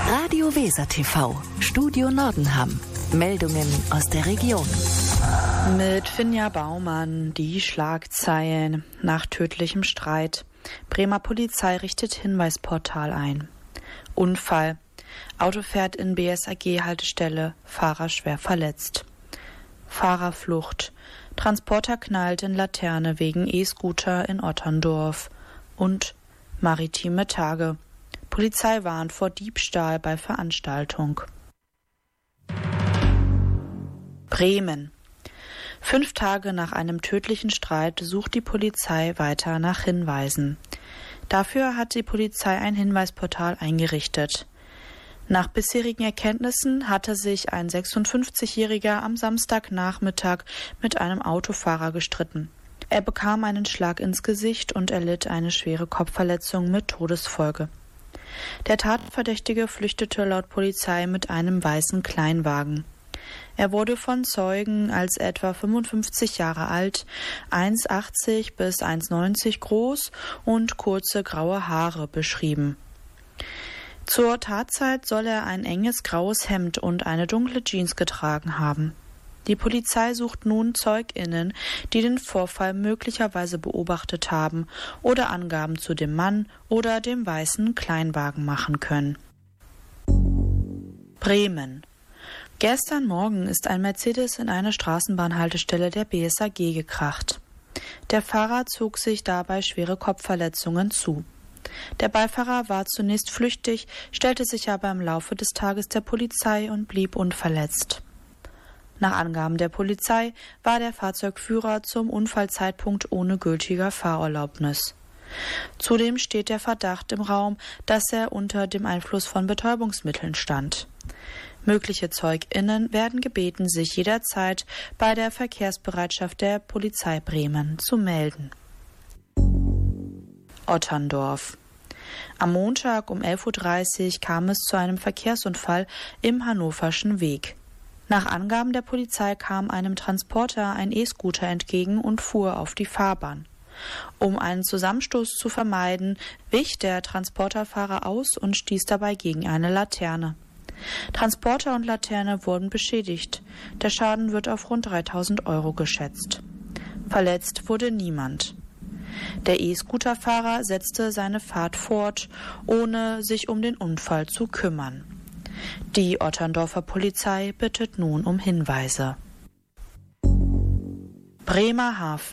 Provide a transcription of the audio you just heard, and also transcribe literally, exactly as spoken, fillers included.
Radio Weser T V, Studio Nordenham. Meldungen aus der Region. Mit Finja Baumann, die Schlagzeilen nach tödlichem Streit. Bremer Polizei richtet Hinweisportal ein. Unfall. Auto fährt in B S A G-Haltestelle, Fahrer schwer verletzt. Fahrerflucht. Transporter knallt in Laterne wegen E-Scooter in Otterndorf. Und maritime Tage. Polizei warnt vor Diebstahl bei Veranstaltung. Bremen. Fünf Tage nach einem tödlichen Streit sucht die Polizei weiter nach Hinweisen. Dafür hat die Polizei ein Hinweisportal eingerichtet. Nach bisherigen Erkenntnissen hatte sich ein sechsundfünfzigjähriger am Samstagnachmittag mit einem Autofahrer gestritten. Er bekam einen Schlag ins Gesicht und erlitt eine schwere Kopfverletzung mit Todesfolge. Der Tatverdächtige flüchtete laut Polizei mit einem weißen Kleinwagen. Er wurde von Zeugen als etwa fünfundfünfzig Jahre alt, eins Komma achtzig bis eins Komma neunzig groß und kurze graue Haare beschrieben. Zur Tatzeit soll er ein enges graues Hemd und eine dunkle Jeans getragen haben. Die Polizei sucht nun ZeugInnen, die den Vorfall möglicherweise beobachtet haben oder Angaben zu dem Mann oder dem weißen Kleinwagen machen können. Bremen. Gestern Morgen ist ein Mercedes in eine Straßenbahnhaltestelle der B S A G gekracht. Der Fahrer zog sich dabei schwere Kopfverletzungen zu. Der Beifahrer war zunächst flüchtig, stellte sich aber im Laufe des Tages der Polizei und blieb unverletzt. Nach Angaben der Polizei war der Fahrzeugführer zum Unfallzeitpunkt ohne gültiger Fahrerlaubnis. Zudem steht der Verdacht im Raum, dass er unter dem Einfluss von Betäubungsmitteln stand. Mögliche ZeugInnen werden gebeten, sich jederzeit bei der Verkehrsbereitschaft der Polizei Bremen zu melden. Otterndorf. Am Montag um elf Uhr dreißig kam es zu einem Verkehrsunfall im Hannoverschen Weg. Nach Angaben der Polizei kam einem Transporter ein E-Scooter entgegen und fuhr auf die Fahrbahn. Um einen Zusammenstoß zu vermeiden, wich der Transporterfahrer aus und stieß dabei gegen eine Laterne. Transporter und Laterne wurden beschädigt. Der Schaden wird auf rund dreitausend Euro geschätzt. Verletzt wurde niemand. Der E-Scooterfahrer setzte seine Fahrt fort, ohne sich um den Unfall zu kümmern. Die Otterndorfer Polizei bittet nun um Hinweise. Bremerhaven.